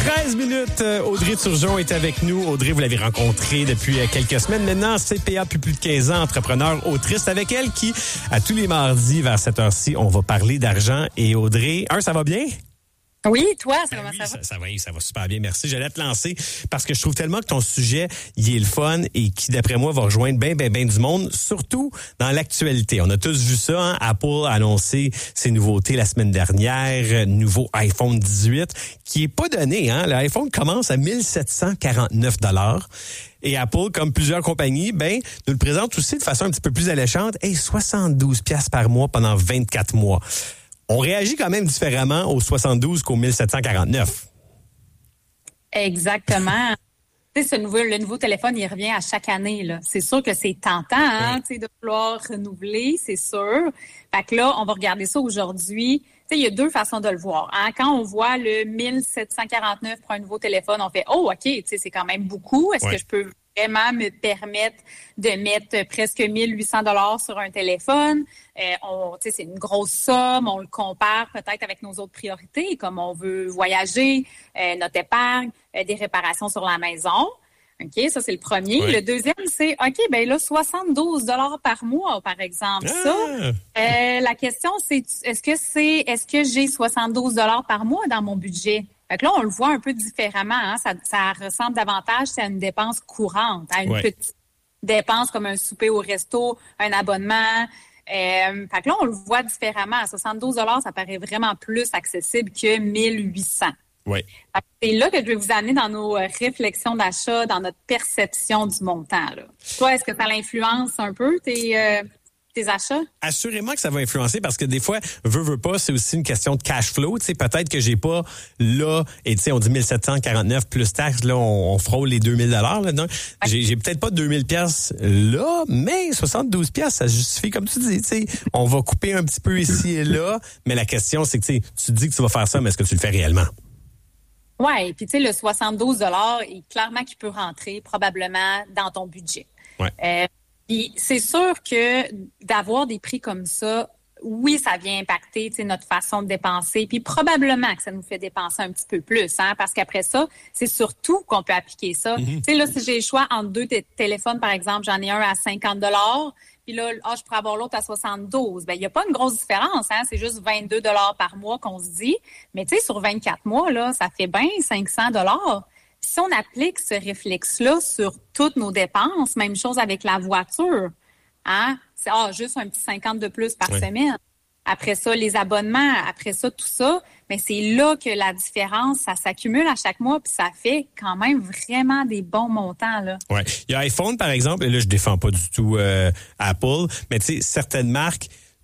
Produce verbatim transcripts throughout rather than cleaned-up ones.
treize minutes, Audrey Turgeon est avec nous. Audrey, vous l'avez rencontrée depuis quelques semaines. Maintenant, C P A depuis plus de quinze ans, entrepreneur, autrice. Avec elle qui, à tous les mardis, vers cette heure-ci, on va parler d'argent. Et Audrey, un, ça va bien? Oui, toi, ça, ben comment oui, ça va? Ça, ça va? Ça va super bien, merci. J'allais te lancer parce que je trouve tellement que ton sujet, il est le fun et qui, d'après moi, va rejoindre bien, bien, bien du monde, surtout dans l'actualité. On a tous vu ça, hein? Apple a annoncé ses nouveautés la semaine dernière, nouveau iPhone dix-huit, qui est pas donné, hein? L'iPhone commence à mille sept cent quarante-neuf dollars. Et Apple, comme plusieurs compagnies, ben, nous le présente aussi de façon un petit peu plus alléchante. Hey, soixante-douze piastres par mois pendant vingt-quatre mois. On réagit quand même différemment aux soixante-douze qu'aux mille sept cent quarante-neuf. Exactement. Tu sais, ce nouveau, le nouveau téléphone, il revient à chaque année, là. C'est sûr que c'est tentant, hein, oui. Tu sais, de vouloir renouveler, c'est sûr. Fait que là, on va regarder ça aujourd'hui. Tu sais, il y a deux façons de le voir, hein. Quand on voit le mille sept cent quarante-neuf pour un nouveau téléphone, on fait, oh, OK, tu sais, c'est quand même beaucoup. Est-ce oui. que je peux vraiment me permettre de mettre presque mille huit cents dollars sur un téléphone? Euh, on, tu sais, c'est une grosse somme. On le compare peut-être avec nos autres priorités, comme on veut voyager, euh, notre épargne, euh, des réparations sur la maison. OK, ça, c'est le premier. Oui. Le deuxième, c'est, OK, ben là, soixante-douze dollars par mois, par exemple. Ah. Ça, euh, la question, c'est, est-ce que c'est, est-ce que j'ai soixante-douze dollars par mois dans mon budget? Fait que là, on le voit un peu différemment. Hein? Ça, ça ressemble davantage à une dépense courante, à une ouais. petite dépense comme un souper au resto, un abonnement. Euh, fait que là, on le voit différemment. À soixante-douze dollars, ça paraît vraiment plus accessible que mille huit cents. Oui. C'est là que je vais vous amener dans nos réflexions d'achat, dans notre perception du montant. Là. Toi, est-ce que ça l'influence un peu, tes... Euh, tes achats? Assurément que ça va influencer parce que des fois, veux, veux pas, c'est aussi une question de cash flow. Tu sais, peut-être que j'ai pas là, et tu sais, on dit mille sept cent quarante-neuf plus taxes, là, on, on frôle les deux mille dollars là-dedans. Ouais. J'ai, j'ai peut-être pas deux mille piastres là, mais soixante-douze piastres, ça justifie, comme tu dis, tu sais, on va couper un petit peu ici et là, mais la question, c'est que tu sais, tu dis que tu vas faire ça, mais est-ce que tu le fais réellement? Ouais, puis tu sais, le soixante-douze dollars, clairement qu'il peut rentrer probablement dans ton budget. Ouais. Euh, Puis c'est sûr que d'avoir des prix comme ça, oui, ça vient impacter notre façon de dépenser. Puis probablement que ça nous fait dépenser un petit peu plus, hein, parce qu'après ça, c'est surtout qu'on peut appliquer ça. Mm-hmm. Tu sais, là, si j'ai le choix entre deux t- téléphones, par exemple, j'en ai un à cinquante dollars, puis là, ah, je pourrais avoir l'autre à soixante-douze. Ben, il n'y a pas une grosse différence, hein. C'est juste vingt-deux dollars par mois qu'on se dit. Mais tu sais, sur vingt-quatre mois, là, ça fait bien cinq cents dollars. Si on applique ce réflexe-là sur toutes nos dépenses, même chose avec la voiture, hein? C'est ah, juste un petit cinquante de plus par oui. semaine. Après ça, les abonnements, après ça, tout ça, mais c'est là que la différence, ça s'accumule à chaque mois, puis ça fait quand même vraiment des bons montants, là. Ouais. Il y a iPhone, par exemple, et là, je défends pas du tout euh, Apple, mais tu sais, certaines marques,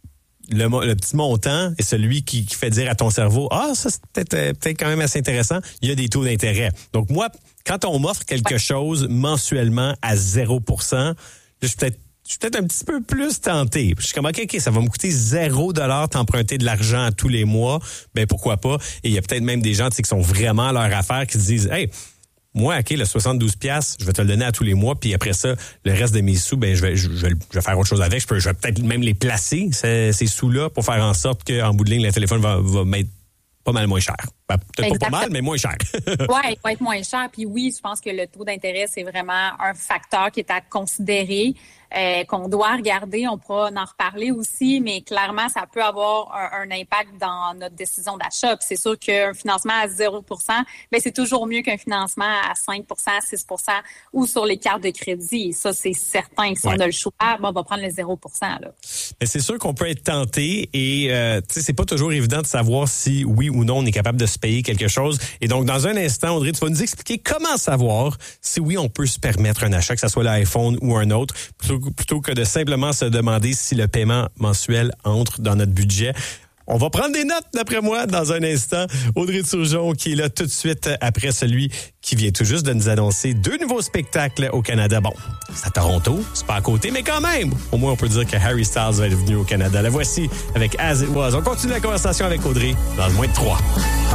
Le, le petit montant est celui qui, qui fait dire à ton cerveau, ah, ça, c'est peut-être, euh, peut-être quand même assez intéressant. Il y a des taux d'intérêt. Donc, moi, quand on m'offre quelque ouais. chose mensuellement à zéro pour cent, je suis peut-être, je suis peut-être un petit peu plus tenté. Je suis comme, OK, OK, ça va me coûter zéro dollar t'emprunter de l'argent tous les mois. Ben, pourquoi pas? Et il y a peut-être même des gens, tu sais, qui sont vraiment à leur affaire, qui se disent, hey, moi, OK, le soixante-douze piastres, je vais te le donner à tous les mois, puis après ça, le reste de mes sous, ben je vais, je, je, je vais faire autre chose avec. Je peux, je vais peut-être même les placer, ces, ces sous-là, pour faire en sorte qu'en bout de ligne, le téléphone va, va m'être pas mal moins cher. Ben, peut-être Exactement. pas pas mal, mais moins cher. Oui, il va être moins cher. Puis oui, je pense que le taux d'intérêt, c'est vraiment un facteur qui est à considérer, euh, qu'on doit regarder. On pourra en reparler aussi, mais clairement, ça peut avoir un, un impact dans notre décision d'achat. Puis c'est sûr qu'un financement à zéro pour cent, ben c'est toujours mieux qu'un financement à cinq pour cent, six pour cent ou sur les cartes de crédit. Et ça, c'est certain que si ouais. on a le choix, ben, on va prendre le zéro pour cent. Là. Mais c'est sûr qu'on peut être tenté et euh, tu sais, c'est pas toujours évident de savoir si oui ou non on est capable de se payer quelque chose. Et donc, dans un instant, Audrey, tu vas nous expliquer comment savoir si oui, on peut se permettre un achat, que ce soit l'iPhone ou un autre, plutôt, plutôt que de simplement se demander si le paiement mensuel entre dans notre budget. On va prendre des notes, d'après moi, dans un instant. Audrey Turgeon, qui est là tout de suite après celui qui vient tout juste de nous annoncer deux nouveaux spectacles au Canada. Bon, c'est à Toronto, c'est pas à côté, mais quand même, au moins on peut dire que Harry Styles va être venu au Canada. La voici avec As It Was. On continue la conversation avec Audrey dans le moins de trois.